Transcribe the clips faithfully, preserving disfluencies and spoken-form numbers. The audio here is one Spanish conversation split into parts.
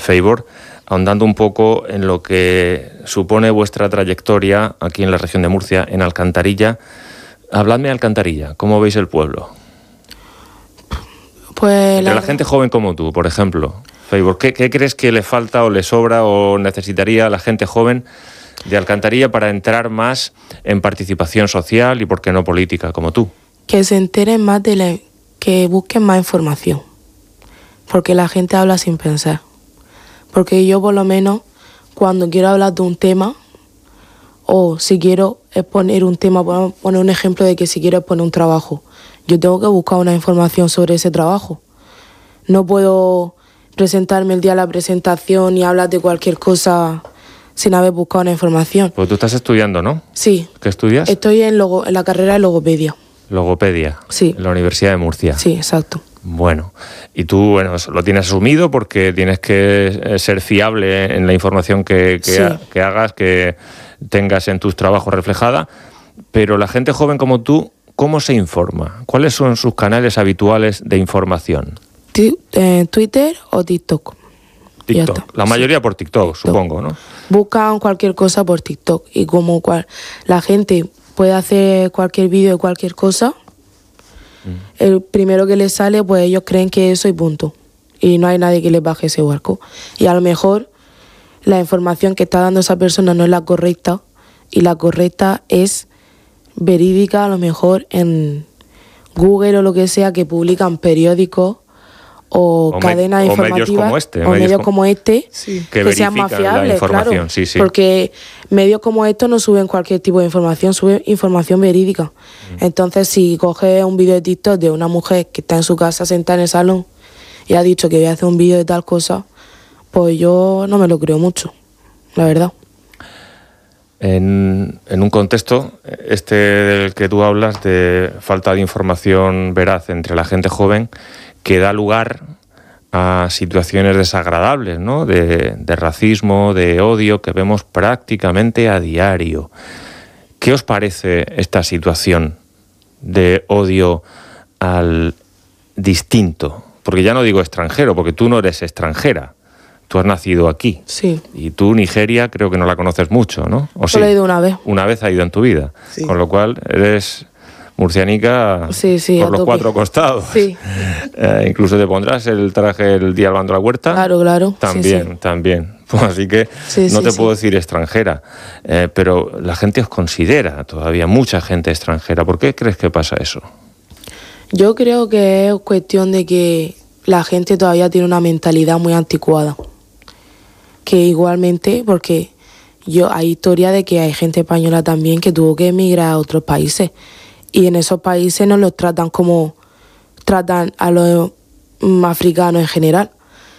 Feibor, ahondando un poco en lo que supone vuestra trayectoria aquí en la región de Murcia, en Alcantarilla. Habladme de Alcantarilla, ¿cómo veis el pueblo? Pues Entre la, la gente joven como tú, por ejemplo, Feibor, ¿qué, ¿qué crees que le falta o le sobra o necesitaría a la gente joven de Alcantarilla para entrar más en participación social y, por qué no, política, como tú? que se enteren más de la, que busquen más información, porque la gente habla sin pensar. Porque yo, por lo menos, cuando quiero hablar de un tema, o si quiero exponer un tema, podemos poner un ejemplo de que si quiero exponer un trabajo, yo tengo que buscar una información sobre ese trabajo. No puedo presentarme el día de la presentación y hablar de cualquier cosa sin haber buscado una información. Pues tú estás estudiando, ¿no? Sí. ¿Qué estudias? Estoy en, logo, en la carrera de logopedia. Logopedia. Sí. En la Universidad de Murcia. Sí, exacto. Bueno, y tú, bueno, eso lo tienes asumido porque tienes que ser fiable en la información que, que, Sí. ha, que hagas, que tengas en tus trabajos reflejada, pero la gente joven como tú, ¿cómo se informa? ¿Cuáles son sus canales habituales de información? T- eh, Twitter o TikTok. TikTok. La mayoría sí. por TikTok, TikTok, supongo, ¿no? Buscan cualquier cosa por TikTok y como cual, la gente puede hacer cualquier vídeo de cualquier cosa, mm. el primero que les sale, pues ellos creen que eso y punto. Y no hay nadie que les baje ese barco. Y a lo mejor la información que está dando esa persona no es la correcta y la correcta es verídica, a lo mejor en Google o lo que sea, que publican periódicos o, o cadenas me, informativas o medios como este, o medios como este sí. que, que sean más fiables, claro, sí, sí. porque medios como estos no suben cualquier tipo de información, suben información verídica. Mm. Entonces, si coges un vídeo de TikTok de una mujer que está en su casa sentada en el salón y ha dicho que voy a hacer un vídeo de tal cosa, pues yo no me lo creo mucho, la verdad. En, en un contexto, este del que tú hablas, de falta de información veraz entre la gente joven, que da lugar a situaciones desagradables, ¿no? De, de racismo, de odio, que vemos prácticamente a diario. ¿Qué os parece esta situación de odio al distinto? Porque ya no digo extranjero, porque tú no eres extranjera. Tú has nacido aquí. Sí. Y tú, Nigeria, creo que no la conoces mucho, ¿no? ¿O Solo sí? he ido una vez. Una vez ha ido en tu vida. Sí. Con lo cual, eres murcianica sí, sí, por los tope. Cuatro costados. Sí. Eh, incluso te pondrás el traje el día lavando la huerta. Claro, claro. También, sí, sí. también. Pues así que sí, no sí, te sí. puedo decir extranjera. Eh, pero la gente os considera todavía mucha gente extranjera. ¿Por qué crees que pasa eso? Yo creo que es cuestión de que la gente todavía tiene una mentalidad muy anticuada. Que igualmente, porque yo hay historia de que hay gente española también que tuvo que emigrar a otros países y en esos países no los tratan como tratan a los um, africanos en general.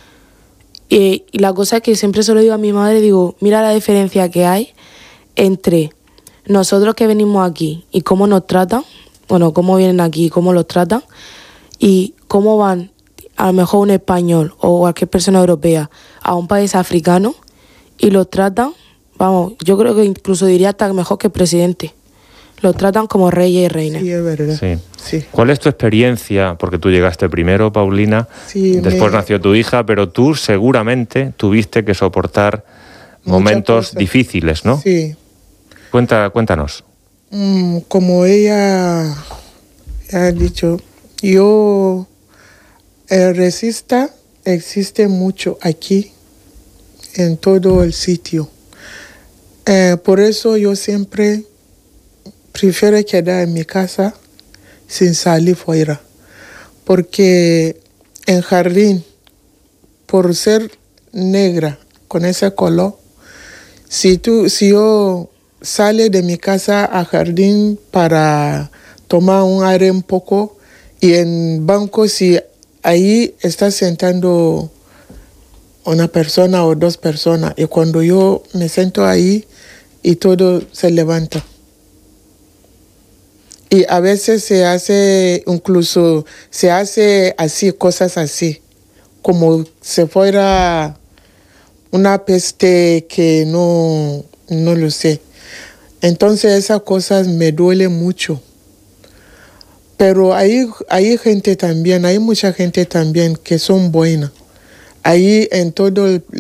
Y, y la cosa es que siempre se lo digo a mi madre, digo, mira la diferencia que hay entre nosotros que venimos aquí y cómo nos tratan, bueno, cómo vienen aquí y cómo los tratan, y cómo van a lo mejor un español o cualquier persona europea a un país africano y los tratan, vamos, yo creo que incluso diría hasta mejor que el presidente. Los tratan como reyes y reinas. Sí, es verdad. Sí. Sí. ¿Cuál es tu experiencia? Porque tú llegaste primero, Paulina, sí, después me... nació tu hija, pero tú seguramente tuviste que soportar Muchas momentos cosas. difíciles, ¿no? Sí. Cuenta, cuéntanos. Mm, como ella ha dicho, yo... El resista existe mucho aquí, en todo el sitio. Eh, por eso yo siempre prefiero quedar en mi casa sin salir fuera. Porque en jardín, por ser negra, con ese color, si, tú, si yo salgo de mi casa a jardín para tomar un aire un poco, y en banco si ahí está sentando una persona o dos personas y cuando yo me siento ahí y todo se levanta. Y a veces se hace, incluso se hace así, cosas así, como si fuera una peste que no, no lo sé. Entonces esas cosas me duelen mucho. Pero hay, hay gente también, hay mucha gente también que son buenas. Ahí en todo el